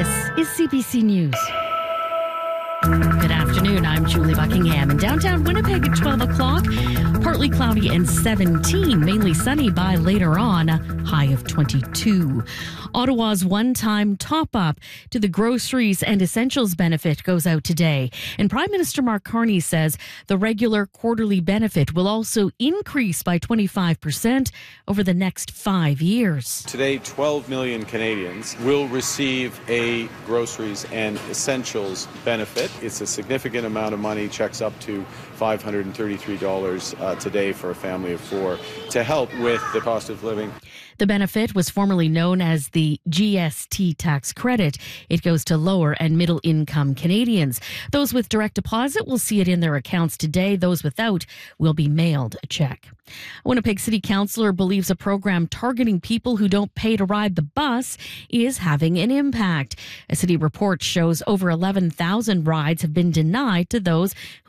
This is CBC News. Good afternoon, I'm Julie Buckingham. In downtown Winnipeg at 12 o'clock, partly cloudy and 17, mainly sunny by later on, a high of 22. Ottawa's one-time top-up to the groceries and essentials benefit goes out today. And Prime Minister Mark Carney says the regular quarterly benefit will also increase by 25% over the next 5 years. Today, 12 million Canadians will receive a groceries and essentials benefit. It's a significant amount of money, checks up to $533 today for a family of four to help with the cost of living. The benefit was formerly known as the GST tax credit. It goes to lower and middle income Canadians. Those with direct deposit will see it in their accounts today. Those without will be mailed a check. A Winnipeg City Councillor believes a program targeting people who don't pay to ride the bus is having an impact. A city report shows over 11,000 rides have been denied to those who